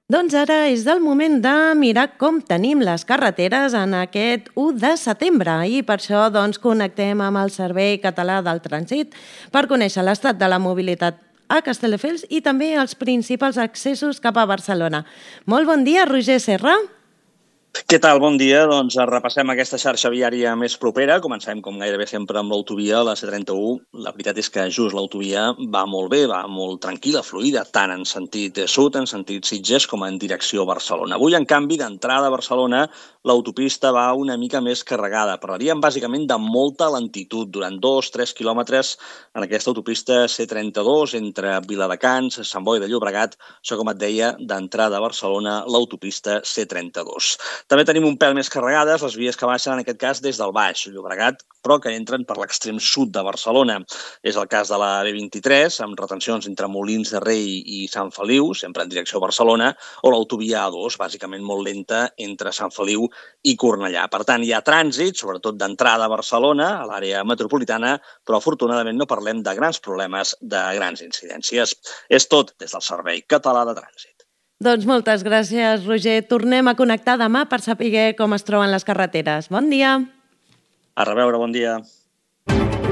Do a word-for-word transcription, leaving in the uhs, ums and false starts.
Doncs ara és el moment de mirar com tenim les carreteres en aquest u de setembre i per això doncs, connectem amb el Servei Català del Trànsit per conèixer l'estat de la mobilitat a Castelldefels i també els principals accessos cap a Barcelona. Molt bon dia, Roger Serra. Què tal? Bon dia. Doncs repassem aquesta xarxa viària més propera. Comencem, com gairebé sempre, amb l'autovia, la C trenta-u. La veritat és que just l'autovia va molt bé, va molt tranquil·la, fluida, tant en sentit sud, en sentit Sitges, com en direcció Barcelona. Avui, en canvi, d'entrada a Barcelona, l'autopista va una mica més carregada. Parlaríem bàsicament de molta lentitud, durant dos tres quilòmetres en aquesta autopista C trenta-dos, entre Viladecans, Sant Boi de Llobregat, això, com et deia, d'entrada a Barcelona, l'autopista C trenta-dos. També tenim un pèl més carregades les vies que baixen, en aquest cas, des del Baix Llobregat, però que entren per l'extrem sud de Barcelona. És el cas de la B vint-i-tres, amb retencions entre Molins de Rei i Sant Feliu, sempre en direcció a Barcelona, o l'autovia A dos, bàsicament molt lenta, entre Sant Feliu i Cornellà. Per tant, hi ha trànsit, sobretot d'entrada a Barcelona, a l'àrea metropolitana, però afortunadament no parlem de grans problemes, de grans incidències. És tot des del Servei Català de Trànsit. Doncs moltes gràcies, Roger. Tornem a connectar demà per saber com es troben les carreteres. Bon dia. A reveure, bon dia.